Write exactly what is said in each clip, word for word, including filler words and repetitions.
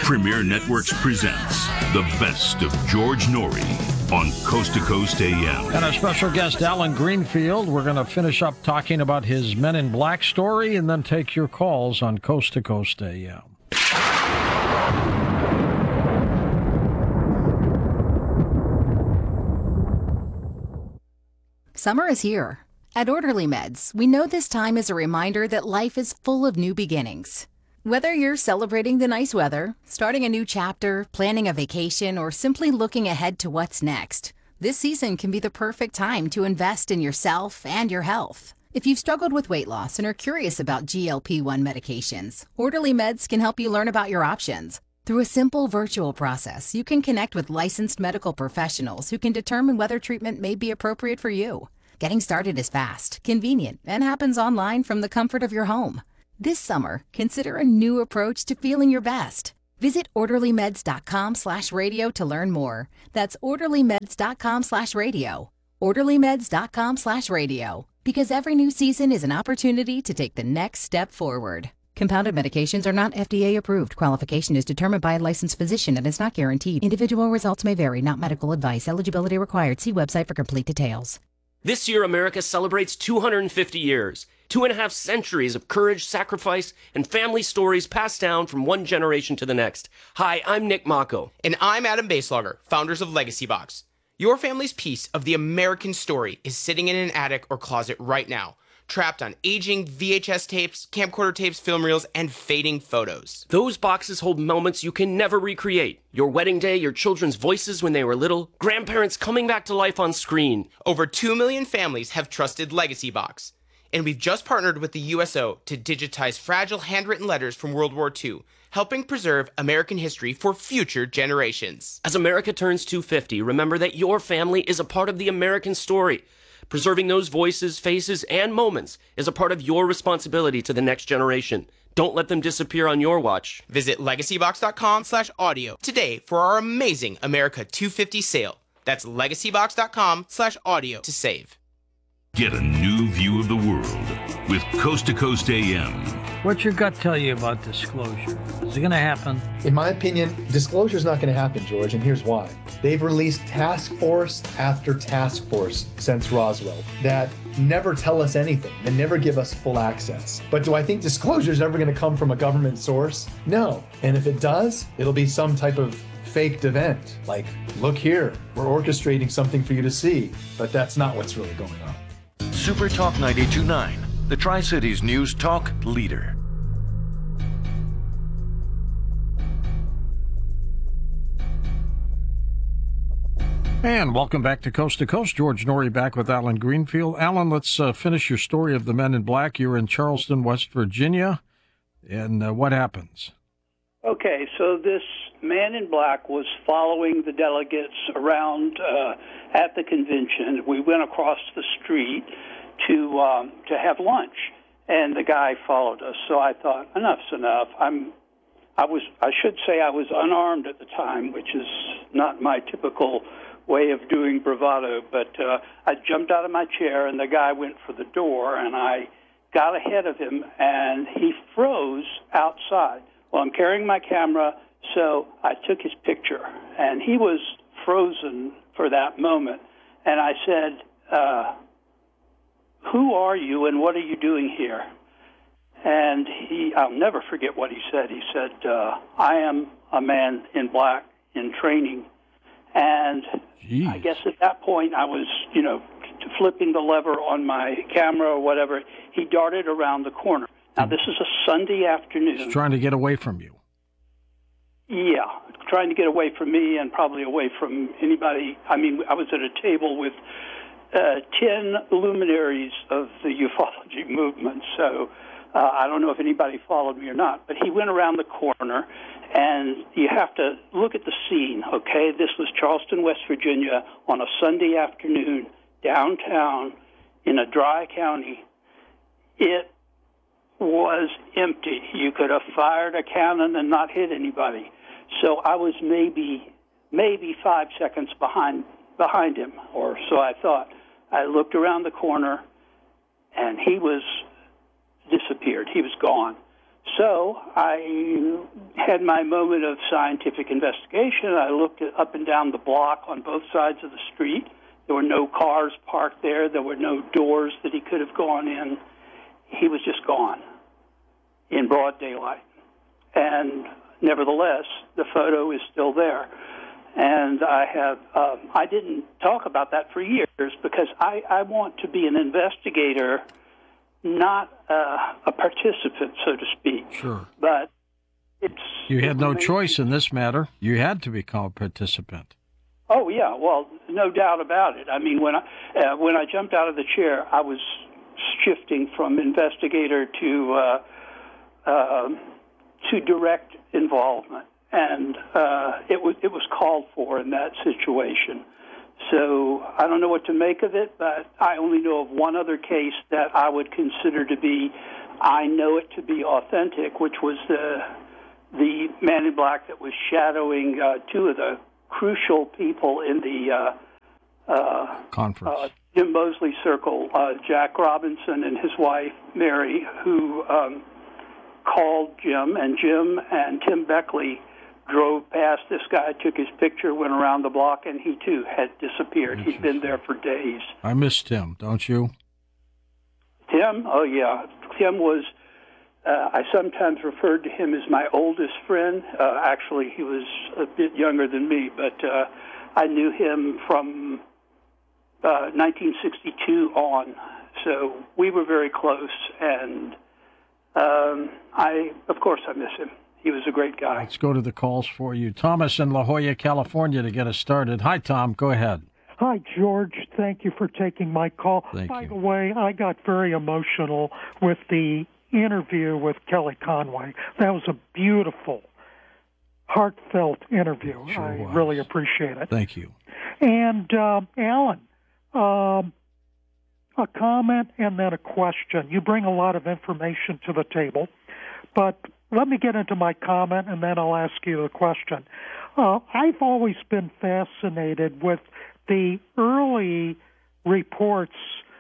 Premier Networks presents the best of George Noory on Coast to Coast A M. And our special guest, Alan Greenfield. We're going to finish up talking about his Men in Black story and then take your calls on Coast to Coast A M. Summer is here. At Orderly Meds, we know this time is a reminder that life is full of new beginnings. Whether you're celebrating the nice weather, starting a new chapter, planning a vacation, or simply looking ahead to what's next, this season can be the perfect time to invest in yourself and your health. If you've struggled with weight loss and are curious about G L P one medications, Orderly Meds can help you learn about your options. Through a simple virtual process, you can connect with licensed medical professionals who can determine whether treatment may be appropriate for you. Getting started is fast, convenient, and happens online from the comfort of your home. This summer, consider a new approach to feeling your best. Visit orderlymeds.com slash radio to learn more. That's orderlymeds.com slash radio. orderlymeds.com slash radio. Because every new season is an opportunity to take the next step forward. Compounded medications are not F D A approved. Qualification is determined by a licensed physician and is not guaranteed. Individual results may vary, not medical advice. Eligibility required. See website for complete details. This year, America celebrates two hundred fifty years. Two and a half centuries of courage, sacrifice, and family stories passed down from one generation to the next. Hi, I'm Nick Mako. And I'm Adam Baselogger, founders of Legacy Box. Your family's piece of the American story is sitting in an attic or closet right now, trapped on aging V H S tapes, camcorder tapes, film reels, and fading photos. Those boxes hold moments you can never recreate. Your wedding day, your children's voices when they were little, grandparents coming back to life on screen. Over two million families have trusted Legacy Box. And we've just partnered with the U S O to digitize fragile handwritten letters from World War Two, helping preserve American history for future generations. As America turns two hundred fifty, remember that your family is a part of the American story. Preserving those voices, faces, and moments is a part of your responsibility to the next generation. Don't let them disappear on your watch. Visit legacybox.com slash audio today for our amazing America two hundred fifty sale. That's legacybox.com slash audio to save. Get a new view of the world with Coast to Coast A M. What's your gut tell you about disclosure? Is it going to happen? In my opinion, disclosure is not going to happen, George, and here's why. They've released task force after task force since Roswell that never tell us anything and never give us full access. But do I think disclosure is ever going to come from a government source? No. And if it does, it'll be some type of faked event. Like, look here, we're orchestrating something for you to see. But that's not what's really going on. Super Talk ninety-two point nine, the Tri-Cities News Talk leader. And welcome back to Coast to Coast. George Noory back with Alan Greenfield. Alan, let's uh, finish your story of the Men in Black. You're in Charleston, West Virginia. And uh, what happens? Okay, so this man in black was following the delegates around uh, at the convention. We went across the street to um, to have lunch, and the guy followed us. So I thought, enough's enough. I'm, I was, I should say, I was unarmed at the time, which is not my typical way of doing bravado. But uh, I jumped out of my chair, and the guy went for the door, and I got ahead of him, and he froze outside. Well, I'm carrying my camera, so I took his picture, and he was frozen for that moment. And I said, uh, who are you and what are you doing here? And he, I'll never forget what he said. He said, uh, I am a man in black in training. And Jeez. I guess at that point I was, you know, flipping the lever on my camera or whatever. He darted around the corner. Now, this is a Sunday afternoon. He's trying to get away from you. Yeah, trying to get away from me and probably away from anybody. I mean, I was at a table with uh, ten luminaries of the ufology movement, so uh, I don't know if anybody followed me or not. But he went around the corner, and you have to look at the scene, okay? This was Charleston, West Virginia, on a Sunday afternoon, downtown, in a dry county. It was empty. You could have fired a cannon and not hit anybody. So I was maybe maybe five seconds behind behind him, or so I thought. I looked around the corner, and he was disappeared. He was gone. So I had my moment of scientific investigation. I looked at up and down the block on both sides of the street. There were no cars parked there. There were no doors that he could have gone in. He was just gone in broad daylight. And nevertheless, the photo is still there. And I have, um, I didn't talk about that for years because I, I want to be an investigator, not uh, a participant, so to speak. Sure. But it's... You had no amazing. choice in this matter. You had to become a participant. Oh, yeah, well, no doubt about it. I mean, when I, uh, when I jumped out of the chair, I was shifting from investigator to, uh, uh, to direct involvement. And uh, it was it was called for in that situation. So I don't know what to make of it, but I only know of one other case that I would consider to be, I know it to be authentic, which was the the man in black that was shadowing uh, two of the crucial people in the uh, uh, conference. Uh, Jim Mosley Circle, uh, Jack Robinson and his wife Mary, who um, called Jim, and Jim and Tim Beckley drove past this guy, took his picture, went around the block, and he too had disappeared. He'd been there for days. I miss Tim, don't you? Tim? Oh, yeah. Tim was, uh, I sometimes referred to him as my oldest friend. Uh, actually, he was a bit younger than me, but uh, I knew him from uh, nineteen sixty-two on. So we were very close, and um, I, of course, I miss him. He was a great guy. Let's go to the calls for you. Thomas in La Jolla, California, to get us started. Hi, Tom. Go ahead. Hi, George. Thank you for taking my call. Thank By you. the way, I got very emotional with the interview with Kelly Conway. That was a beautiful, heartfelt interview. Sure I was. really appreciate it. Thank you. And, uh, Alan, um, a comment and then a question. You bring a lot of information to the table, but let me get into my comment, and then I'll ask you the question. Uh, I've always been fascinated with the early reports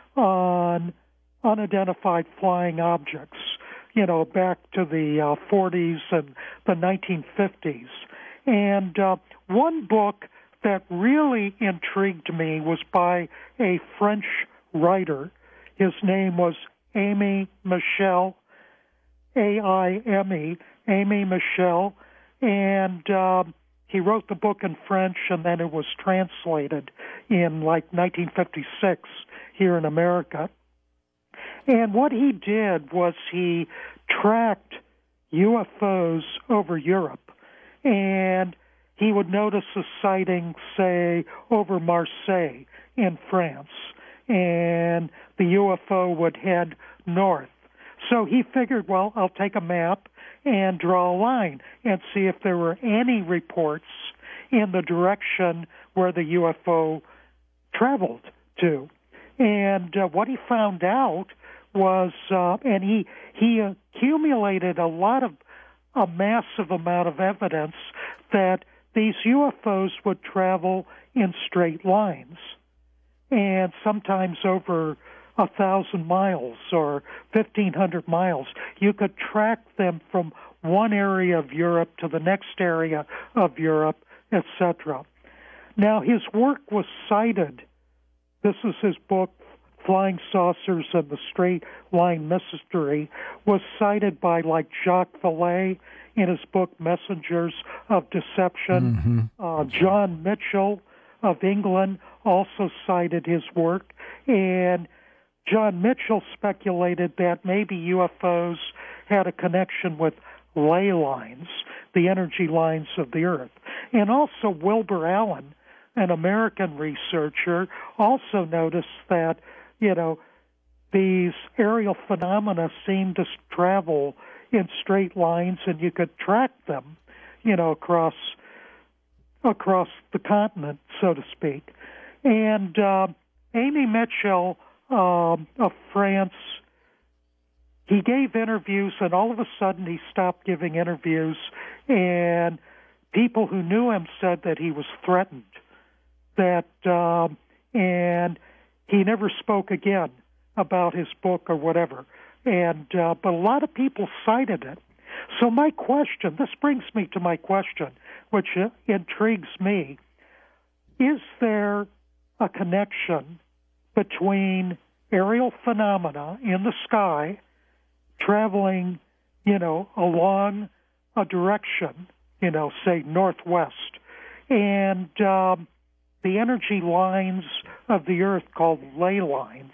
on unidentified flying objects, you know, back to the uh, forties and the nineteen fifties. And uh, one book that really intrigued me was by a French writer. His name was Aimé Michel, A I M E, Aimé Michel, and um, he wrote the book in French, and then it was translated in like nineteen fifty-six here in America. And what he did was he tracked U F Os over Europe, and he would notice a sighting, say, over Marseille in France, and the U F O would head north. So he figured, well, I'll take a map and draw a line and see if there were any reports in the direction where the U F O traveled to. And uh, what he found out was, uh, and he he accumulated a lot of, a massive amount of evidence that these U F Os would travel in straight lines, and sometimes over a thousand miles or fifteen hundred miles. You could track them from one area of Europe to the next area of Europe, et cetera. Now, his work was cited. This is his book, Flying Saucers and the Straight Line Mystery, was cited by like Jacques Vallée in his book Messengers of Deception. Mm-hmm. Uh, John Mitchell of England also cited his work, and John Mitchell speculated that maybe U F Os had a connection with ley lines, the energy lines of the Earth. And also Wilbur Allen, an American researcher, also noticed that, you know, these aerial phenomena seem to travel in straight lines, and you could track them, you know, across across the continent, so to speak. And uh, Aimé Michel um, of France, he gave interviews, and all of a sudden he stopped giving interviews, and people who knew him said that he was threatened, that um, and he never spoke again about his book or whatever. And uh, but a lot of people cited it, So my question, this brings me to my question, which uh, intrigues me. Is there a connection between aerial phenomena in the sky traveling, you know, along a direction, you know, say northwest, and um, the energy lines of the Earth called ley lines?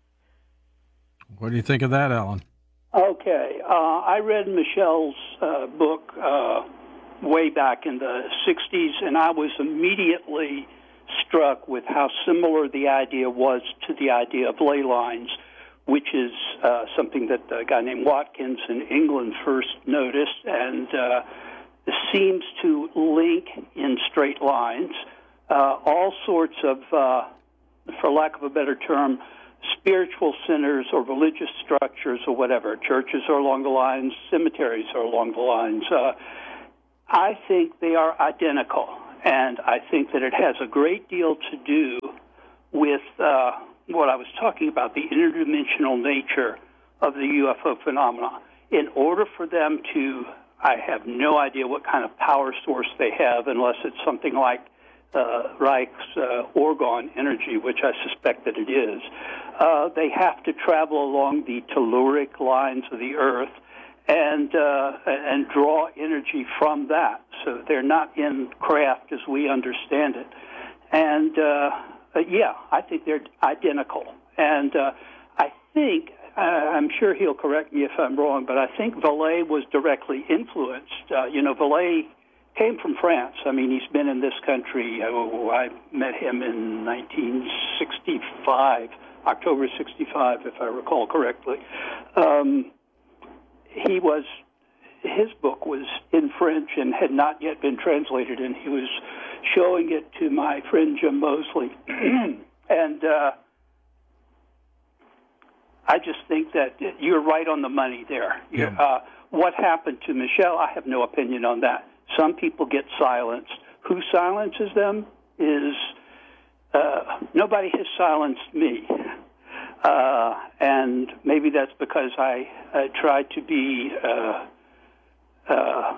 What do you think of that, Alan? Okay. Uh, I read Michelle's uh, book uh, way back in the sixties, and I was immediately struck with how similar the idea was to the idea of ley lines, which is uh, something that a guy named Watkins in England first noticed, and uh, seems to link in straight lines uh, all sorts of, uh, for lack of a better term, spiritual centers or religious structures or whatever. Churches are along the lines, cemeteries are along the lines. Uh, I think they are identical, and I think that it has a great deal to do with uh, what I was talking about, the interdimensional nature of the U F O phenomena. In order for them to, I have no idea what kind of power source they have, unless it's something like uh, Reich's uh, Orgon energy, which I suspect that it is. Uh, they have to travel along the telluric lines of the Earth and uh, and draw energy from that. So they're not in craft as we understand it. And uh, uh, yeah, I think they're identical. And uh, I think, uh, I'm sure he'll correct me if I'm wrong, but I think Vallée was directly influenced. Uh, you know, Vallée came from France. I mean, he's been in this country. Oh, I met him in nineteen sixty-five, October sixty-five, if I recall correctly. Um, he was, his book was in French and had not yet been translated, and he was showing it to my friend Jim Mosley. and uh, I just think that you're right on the money there. Yeah. Uh, what happened to Michelle, I have no opinion on that. Some people get silenced. Who silences them is, uh, nobody has silenced me. Uh, and maybe that's because I, I try to be, uh, uh, I,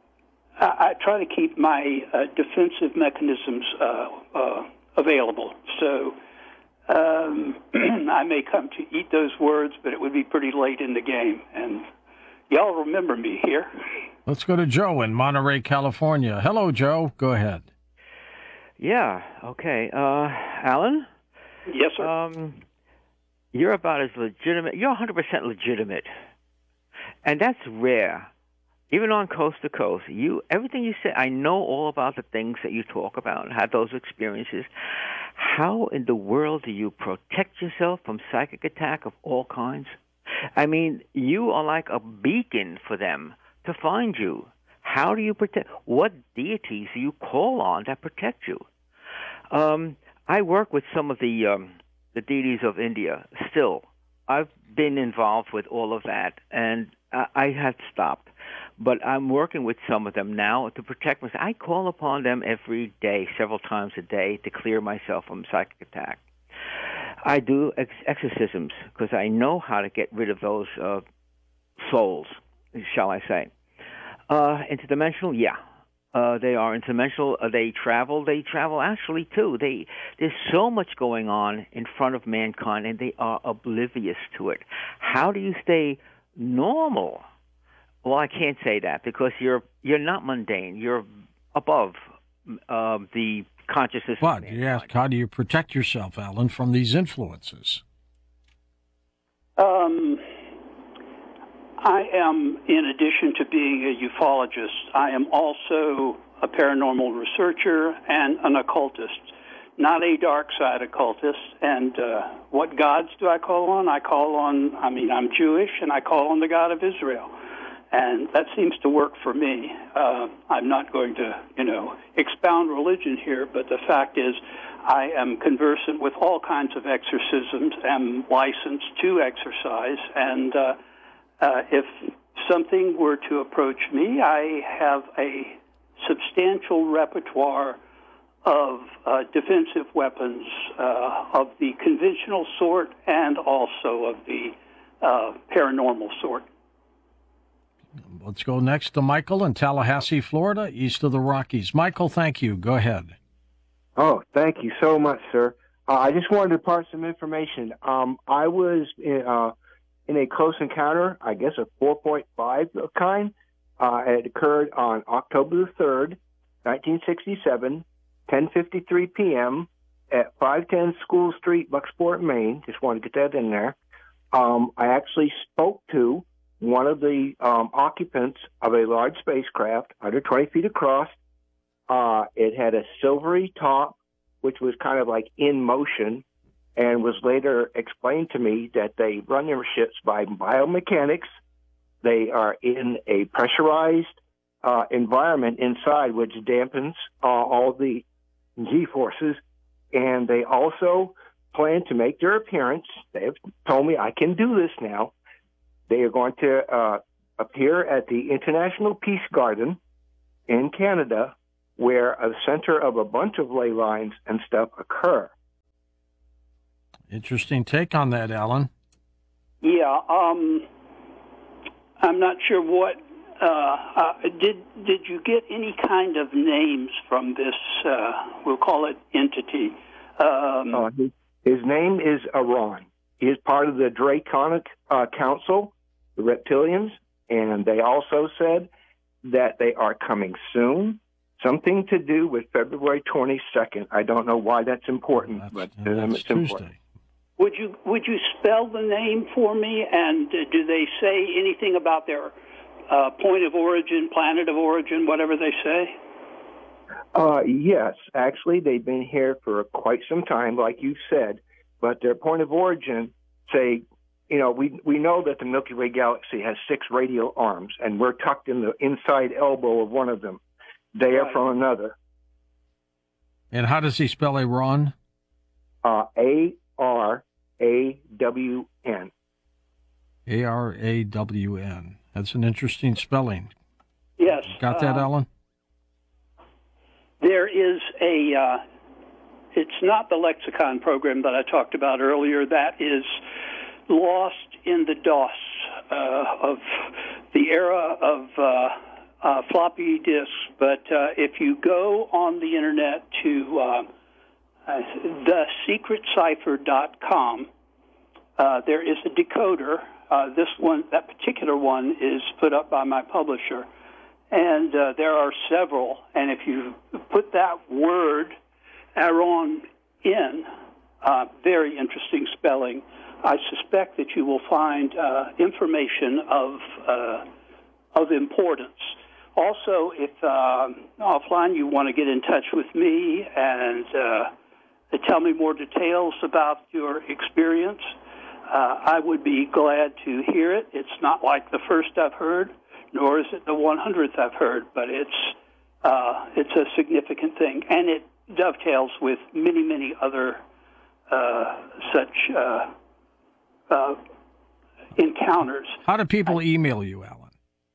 I try to keep my uh, defensive mechanisms uh, uh, available. So um, I may come to eat those words, but it would be pretty late in the game. And y'all remember me here. Let's go to Joe in Monterey, California. Hello, Joe. Go ahead. Yeah, okay. Uh, Alan? Yes, sir. Um, you're about as legitimate. You're one hundred percent legitimate. And that's rare. Even on Coast to Coast, you everything you say, I know all about the things that you talk about, had those experiences. How in the world do you protect yourself from psychic attack of all kinds? I mean, you are like a beacon for them to find you. How do you protect? What deities do you call on that protect you? Um, I work with some of the um, the deities of India still. I've been involved with all of that, and I, I have stopped. But I'm working with some of them now to protect myself. I call upon them every day, several times a day, to clear myself from psychic attack. I do ex- exorcisms because I know how to get rid of those uh, souls, shall I say. Uh, interdimensional, yeah. Uh, they are interdimensional. Uh, they travel. They travel actually, too. They There's so much going on in front of mankind, and they are oblivious to it. How do you stay normal? Well, I can't say that because you're you're not mundane. You're above uh, the consciousness. But you ask, how do you protect yourself, Alan, from these influences? Um, I am, in addition to being a ufologist, I am also a paranormal researcher and an occultist, not a dark side occultist. And uh, what gods do I call on? I call on, I mean, I'm Jewish, and I call on the God of Israel. And that seems to work for me. Uh, I'm not going to, you know, expound religion here, but the fact is I am conversant with all kinds of exorcisms, am licensed to exorcise, and uh, uh, if something were to approach me, I have a substantial repertoire of uh, defensive weapons uh, of the conventional sort and also of the uh, paranormal sort. Let's go next to Michael in Tallahassee, Florida, east of the Rockies. Michael, thank you. Go ahead. Oh, thank you so much, sir. Uh, I just wanted to impart some information. Um, I was in, uh, in a close encounter, I guess a four point five kind. Uh, it occurred on October the third, nineteen sixty-seven, ten fifty-three p.m. at five ten School Street, Bucksport, Maine. Just wanted to get that in there. Um, I actually spoke to one of the um, occupants of a large spacecraft, under twenty feet across. Uh, it had a silvery top, which was kind of like in motion, and was later explained to me that they run their ships by biomechanics. They are in a pressurized uh, environment inside, which dampens uh, all the G-forces, and they also plan to make their appearance. They have told me I can do this now. They are going to uh, appear at the International Peace Garden in Canada, where a center of a bunch of ley lines and stuff occur. Interesting take on that, Alan. Yeah, um, I'm not sure what. Uh, uh, did did you get any kind of names from this? Uh, we'll call it entity. Um, uh, his, his name is Aron. He is part of the Draconic uh, Council, the reptilians, and they also said that they are coming soon. Something to do with February twenty-second. I don't know why that's important, that's, but that's um, it's Tuesday. important. Would you would you spell the name for me? And uh, do they say anything about their uh, point of origin, planet of origin, whatever they say? Uh, yes, actually, they've been here for quite some time, like you said. But their point of origin, say, you know, we we know that the Milky Way galaxy has six radial arms, and we're tucked in the inside elbow of one of them. They are Right. from another. And how does he spell Aron? Uh, A R A W N. A R A W N. That's an interesting spelling. Yes. Got that, uh, Alan? There is a. Uh, it's not the lexicon program that I talked about earlier. That is lost in the DOS uh, of the era of. Uh, Uh, floppy disks, but uh, if you go on the internet to uh, uh, the secret cipher dot com, uh, there is a decoder. Uh, this one, that particular one, is put up by my publisher, and uh, there are several. And if you put that word Aron in, uh, very interesting spelling, I suspect that you will find uh, information of uh, of importance. Also, if uh, offline you want to get in touch with me and uh, tell me more details about your experience, uh, I would be glad to hear it. It's not like the first I've heard, nor is it the one hundredth I've heard, but it's uh, it's a significant thing, and it dovetails with many, many other uh, such uh, uh, encounters. How do people email you, Alan?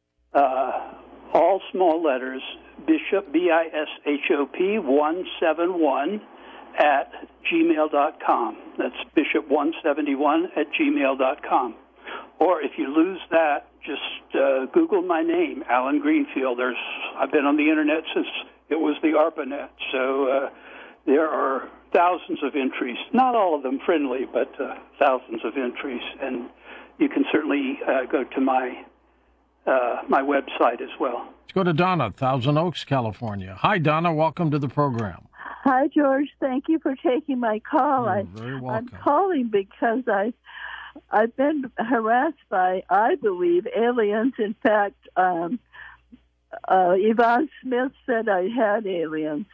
Uh, all small letters, Bishop, B I S H O P, one seven one at gmail dot com. That's Bishop one seventy-one at gmail dot com. Or if you lose that, just uh, Google my name, Alan Greenfield. There's, I've been on the internet since it was the ARPANET, so uh, there are thousands of entries. Not all of them friendly, but uh, thousands of entries. And you can certainly uh, go to my uh, my website as well. Let's go to Donna, Thousand Oaks, California. Hi, Donna. Welcome to the program. Hi, George. Thank you for taking my call. You're I, very welcome. I'm calling because I, I've been harassed by, I believe, aliens. In fact, um, uh, Yvonne Smith said I had aliens.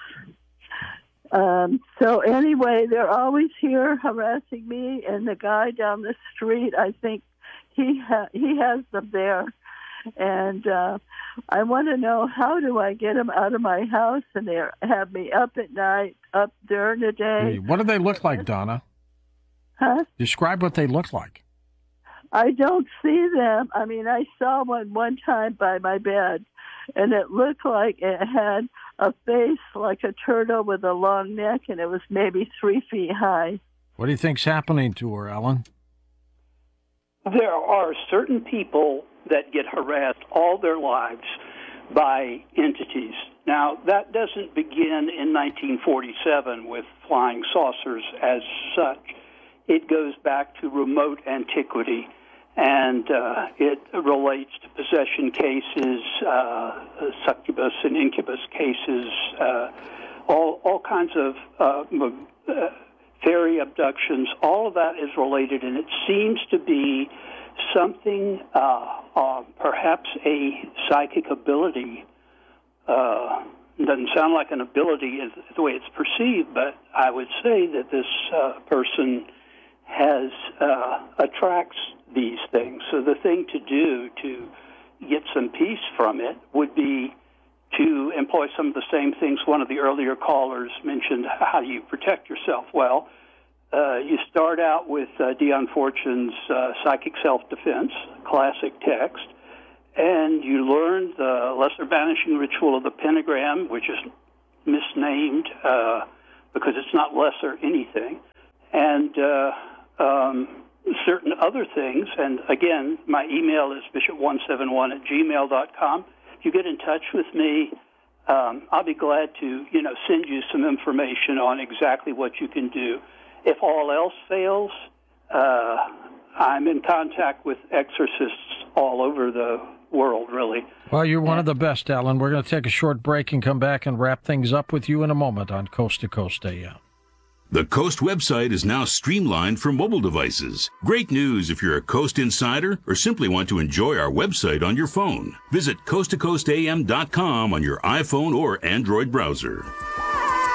Um, so anyway, they're always here harassing me, and the guy down the street, I think he ha- he has them there. And uh, I want to know, how do I get them out of my house? And they have me up at night, up during the day. Hey, what do they look like, Donna? Huh? Describe what they look like. I don't see them. I mean, I saw one one time by my bed, and it looked like it had a face like a turtle with a long neck, and it was maybe three feet high. What do you think's happening to her, Alan? There are certain people that get harassed all their lives by entities. Now, that doesn't begin in nineteen forty-seven with flying saucers as such. It goes back to remote antiquity, and uh, it relates to possession cases, uh, succubus and incubus cases, uh, all, all kinds of uh, uh, fairy abductions. All of that is related, and it seems to be something, uh, uh, perhaps a psychic ability. Uh, doesn't sound like an ability the way it's perceived, but I would say that this uh, person has uh, attracts these things. So the thing to do to get some peace from it would be to employ some of the same things one of the earlier callers mentioned. How do you protect yourself? Well, uh, you start out with uh, Dion Fortune's uh, Psychic Self-Defense, classic text, and you learn the Lesser Banishing Ritual of the Pentagram, which is misnamed uh, because it's not lesser anything, and uh, um, certain other things. And again, my email is bishop one seven one at gmail dot com. If you get in touch with me, um, I'll be glad to, you know, send you some information on exactly what you can do. If all else fails, uh, I'm in contact with exorcists all over the world, really. Well, you're one of the best, Alan. We're going to take a short break and come back and wrap things up with you in a moment on Coast to Coast A M. The Coast website is now streamlined for mobile devices. Great news if you're a Coast insider or simply want to enjoy our website on your phone. Visit coast to coast a m dot com on your iPhone or Android browser.